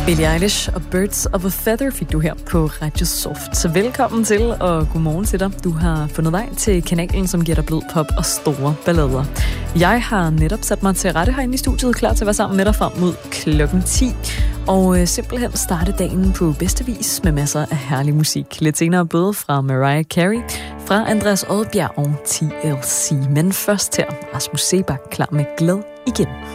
Billie Eilish og Birds of a Feather fik du her på Radio Soft. Så velkommen til, og godmorgen til dig. Du har fundet vej til kanalen, som giver dig blød pop og store ballader. Jeg har netop sat mig til rette herinde i studiet, klar til at være sammen med dig frem mod klokken 10. Og simpelthen starte dagen på bedste vis med masser af herlig musik. Lidt senere både fra Mariah Carey, fra Andreas Odbjerg og TLC. Men først her, Rasmus Seebach klar med Glad igen.